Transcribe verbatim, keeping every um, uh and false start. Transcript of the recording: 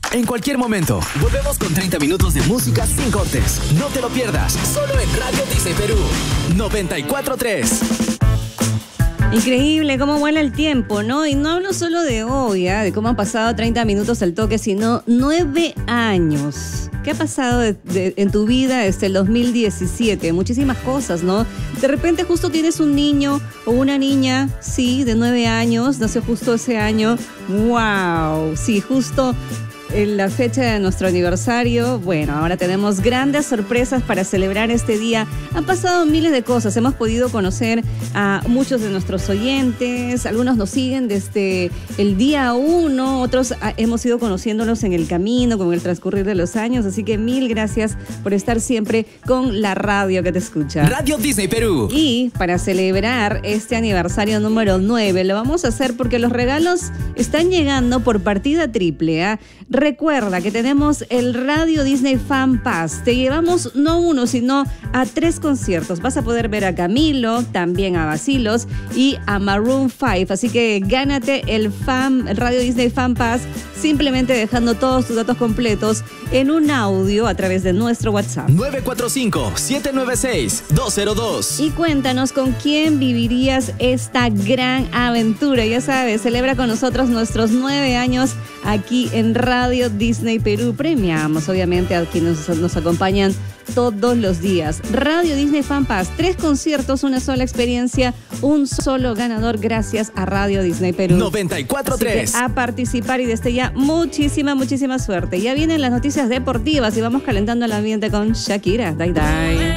en cualquier momento. Volvemos con treinta minutos de música sin cortes. No te lo pierdas, solo en Radio Disney Perú noventa y cuatro punto tres. Increíble cómo vuela el tiempo, ¿no? Y no hablo solo de hoy, ¿eh? De cómo han pasado treinta minutos al toque, sino nueve años. ¿Qué ha pasado de, de, en tu vida desde el dos mil diecisiete? Muchísimas cosas, ¿no? De repente justo tienes un niño o una niña, sí, de nueve años, nació justo ese año. ¡Wow! Sí, justo en la fecha de nuestro aniversario. Bueno, ahora tenemos grandes sorpresas para celebrar este día. Han pasado miles de cosas. Hemos podido conocer a muchos de nuestros oyentes. Algunos nos siguen desde el día uno. Otros hemos ido conociéndolos en el camino, con el transcurrir de los años. Así que mil gracias por estar siempre con la radio que te escucha. Radio Disney Perú. Y para celebrar este aniversario número nueve, lo vamos a hacer porque los regalos están llegando por partida triple, ¿eh? Recuerda que tenemos el Radio Disney Fan Pass. Te llevamos no uno, sino a tres conciertos. Vas a poder ver a Camilo, también a Basilos y a Maroon cinco. Así que gánate el, fan, el Radio Disney Fan Pass simplemente dejando todos tus datos completos en un audio a través de nuestro WhatsApp. nueve cuatro cinco, siete nueve seis, dos cero dos. Y cuéntanos con quién vivirías esta gran aventura. Ya sabes, celebra con nosotros nuestros nueve años aquí en Radio Disney Perú. Premiamos obviamente a quienes nos acompañan todos los días. Radio Disney Fan Pass, tres conciertos, una sola experiencia, un solo ganador gracias a Radio Disney Perú noventa y cuatro punto tres. A participar y desde ya muchísima, muchísima suerte. Ya vienen las noticias deportivas y vamos calentando el ambiente con Shakira. Dai, dai.